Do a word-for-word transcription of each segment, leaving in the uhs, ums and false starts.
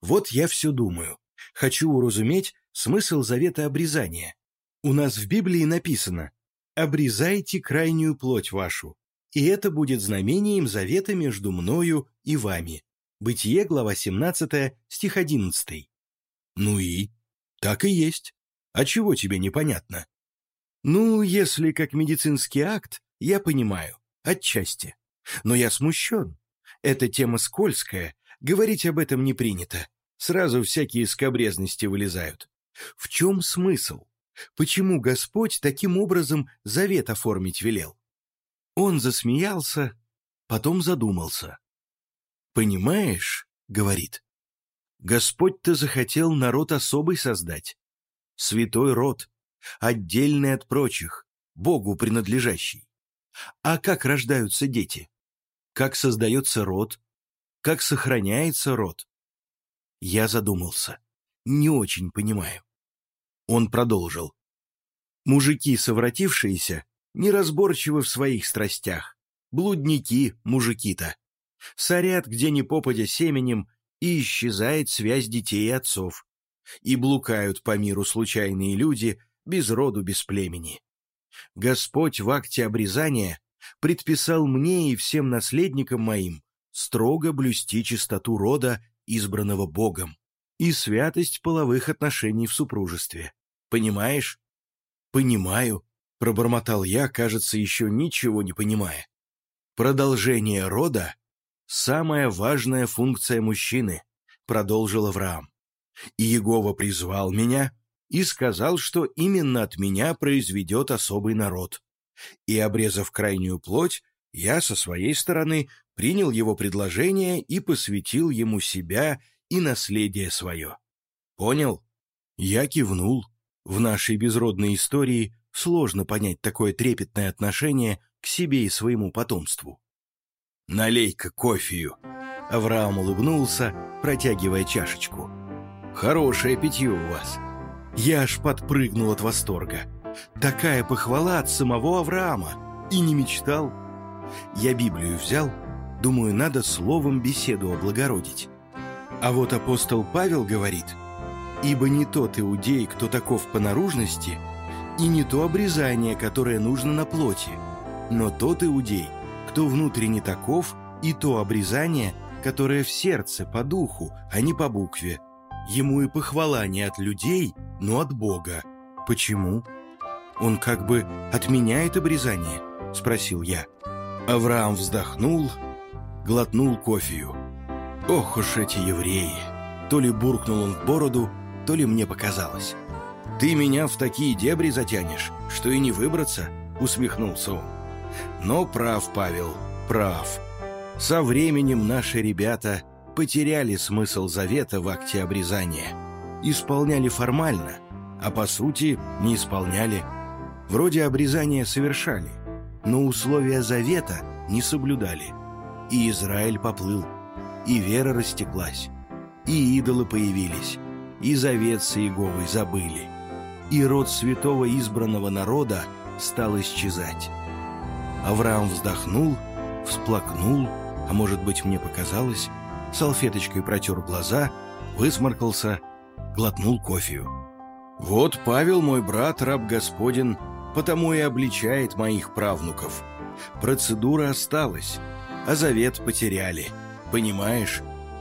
Вот я все думаю. Хочу уразуметь смысл завета обрезания. У нас в Библии написано: «Обрезайте крайнюю плоть вашу, и это будет знамением завета между мною и вами». Бытие, глава семнадцатая, стих одиннадцатый. Ну и? Так и есть. А чего тебе непонятно? Ну, если как медицинский акт, я понимаю, отчасти. Но я смущен. Эта тема скользкая, говорить об этом не принято. Сразу всякие скабрезности вылезают. В чем смысл? Почему Господь таким образом завет оформить велел? Он засмеялся, потом задумался. «Понимаешь, — говорит, — Господь-то захотел народ особый создать. Святой род, отдельный от прочих, Богу принадлежащий. А как рождаются дети? Как создается род? Как сохраняется род?» Я задумался. Не очень понимаю. Он продолжил. «Мужики, совратившиеся, неразборчивы в своих страстях. Блудники, мужики-то. Сорят где ни попадя семенем, и исчезает связь детей и отцов. И блукают по миру случайные люди, без роду, без племени. Господь в акте обрезания предписал мне и всем наследникам моим строго блюсти чистоту рода, избранного Богом, и святость половых отношений в супружестве. Понимаешь?» «Понимаю», — пробормотал я, кажется, еще ничего не понимая. «Продолжение рода — самая важная функция мужчины», — продолжил Авраам. «И Егова призвал меня и сказал, что именно от меня произведет особый народ. И, обрезав крайнюю плоть, я со своей стороны принял его предложение и посвятил ему себя и наследие свое. Понял?» Я кивнул. В нашей безродной истории сложно понять такое трепетное отношение к себе и своему потомству. «Налей-ка кофею!» Авраам улыбнулся, протягивая чашечку. «Хорошее питье у вас!» Я аж подпрыгнул от восторга. Такая похвала от самого Авраама. И не мечтал. Я Библию взял, думаю, надо словом беседу облагородить. А вот апостол Павел говорит: «Ибо не тот иудей, кто таков по наружности, и не то обрезание, которое нужно на плоти, но тот иудей, кто внутренне таков, и то обрезание, которое в сердце, по духу, а не по букве. Ему и похвала не от людей, но от Бога». «Почему? Он как бы отменяет обрезание?» — спросил я. Авраам вздохнул, глотнул кофею. «Ох уж эти евреи!» То ли буркнул он в бороду, то ли мне показалось. «Ты меня в такие дебри затянешь, что и не выбраться», — усмехнулся он. Но прав Павел, прав. Со временем наши ребята потеряли смысл завета в акте обрезания. Исполняли формально, а по сути не исполняли. Вроде обрезания совершали, но условия завета не соблюдали. И Израиль поплыл, и вера растеклась, и идолы появились, и завет с Иеговой забыли, и род святого избранного народа стал исчезать. Авраам вздохнул, всплакнул, а может быть, мне показалось, салфеточкой протер глаза, высморкался, глотнул кофею. «Вот Павел, мой брат, раб Господен, потому и обличает моих правнуков. Процедура осталась, а завет потеряли. Понимаешь?»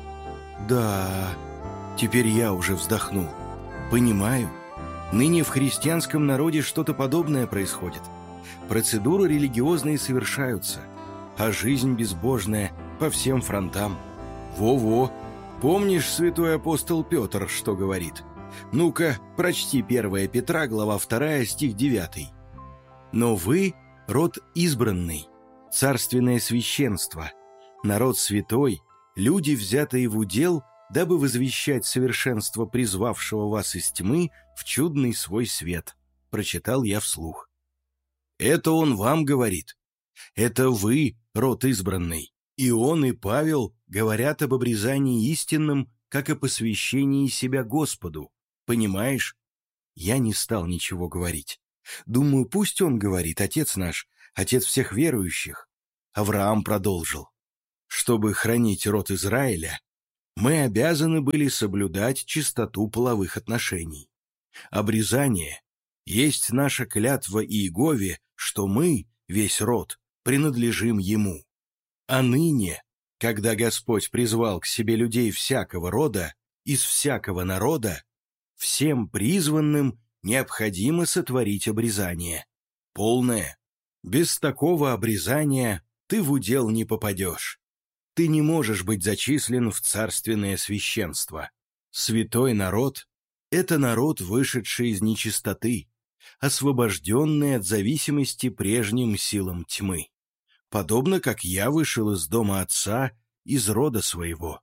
«Да, теперь я уже вздохнул. Понимаю. Ныне в христианском народе что-то подобное происходит. Процедуры религиозные совершаются, а жизнь безбожная по всем фронтам. Во-во! Помнишь, святой апостол Петр что говорит? Ну-ка, прочти первое Петра, глава вторая, стих девятый. «Но вы — род избранный, царственное священство, народ святой, люди, взятые в удел, дабы возвещать совершенство призвавшего вас из тьмы в чудный свой свет», — прочитал я вслух. Это он вам говорит. Это вы, род избранный. И он, и Павел говорят об обрезании истинном, как о посвящении себя Господу. Понимаешь? Я не стал ничего говорить. Думаю, пусть он говорит, отец наш, отец всех верующих. Авраам продолжил. Чтобы хранить род Израиля, Мы обязаны были соблюдать чистоту половых отношений. Обрезание есть наша клятва Иегове, что мы, весь род, принадлежим Ему. А ныне, когда Господь призвал к себе людей всякого рода, из всякого народа, всем призванным необходимо сотворить обрезание. Полное. Без такого обрезания ты в удел не попадешь. Ты не можешь быть зачислен в царственное священство. Святой народ — это народ, вышедший из нечистоты, освобожденный от зависимости прежним силам тьмы, подобно как я вышел из дома отца, из рода своего.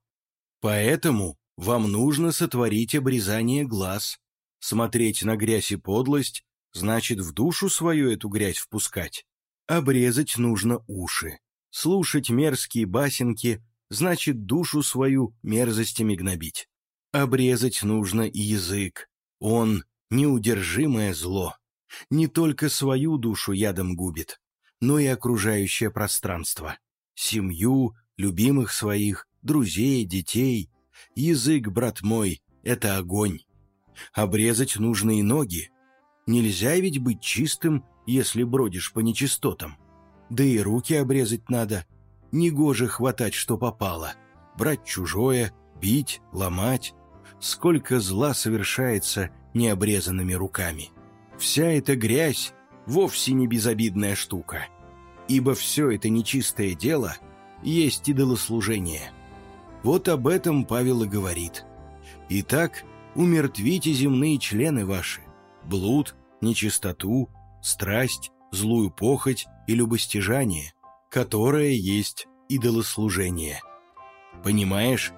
Поэтому вам нужно сотворить обрезание глаз. Смотреть на грязь и подлость значит в душу свою эту грязь впускать. Обрезать нужно уши. Слушать мерзкие басенки значит душу свою мерзостями гнобить. Обрезать нужно и язык. Он — неудержимое зло. Не только свою душу ядом губит, но и окружающее пространство. Семью, любимых своих, друзей, детей. Язык, брат мой, — это огонь. Обрезать нужно и ноги. Нельзя ведь быть чистым, если бродишь по нечистотам. Да и руки обрезать надо. Негоже хватать, что попало. Брать чужое, бить, ломать. Сколько зла совершается необрезанными руками. Вся эта грязь вовсе не безобидная штука. Ибо все это нечистое дело есть идолослужение. Вот об этом Павел и говорит. Итак, умертвите земные члены ваши: блуд, нечистоту, страсть, злую похоть и любостяжание, которое есть идолослужение. Понимаешь?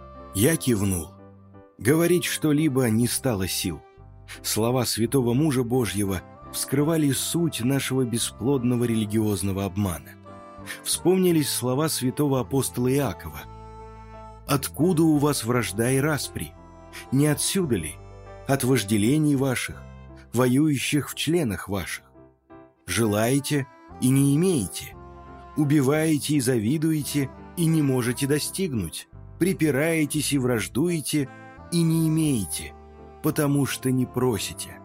Я кивнул. Говорить что-либо не стало сил. Слова святого мужа Божьего вскрывали суть нашего бесплодного религиозного обмана. Вспомнились слова святого апостола Иакова: «Откуда у вас вражда и распри? Не отсюда ли? От вожделений ваших, воюющих в членах ваших. Желаете и не имеете, убиваете и завидуете и не можете достигнуть, припираетесь и враждуете и не имеете, потому что не просите».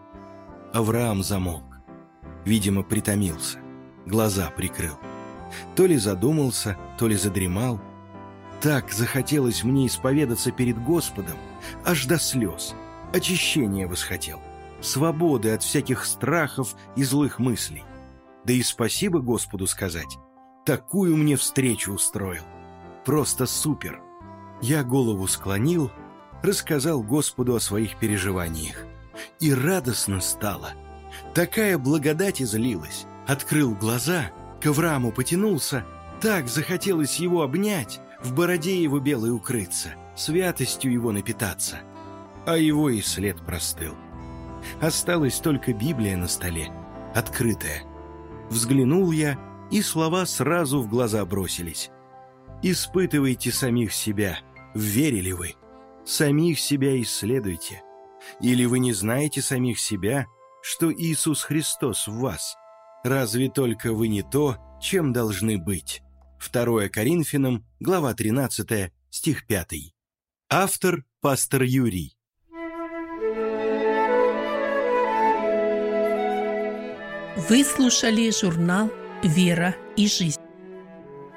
Авраам замолк. Видимо, притомился, глаза прикрыл. То ли задумался, то ли задремал. Так захотелось мне исповедаться перед Господом, аж до слез. Очищения восхотел, свободы от всяких страхов и злых мыслей. Да и спасибо Господу сказать. Такую мне встречу устроил. Просто супер. Я голову склонил, рассказал Господу о своих переживаниях. И радостно стало. Такая благодать излилась. Открыл глаза, к Аврааму потянулся. Так захотелось его обнять, в бороде его белой укрыться, святостью его напитаться. А его и след простыл. Осталась только Библия на столе, открытая. Взглянул я, и слова сразу в глаза бросились. «Испытывайте самих себя, верили вы. Самих себя исследуйте. Или вы не знаете самих себя, что Иисус Христос в вас? Разве только вы не то, чем должны быть?» Второе Коринфянам, глава тринадцатая, стих пятый. Автор — пастор Юрий. Вы слушали журнал «Вера и жизнь».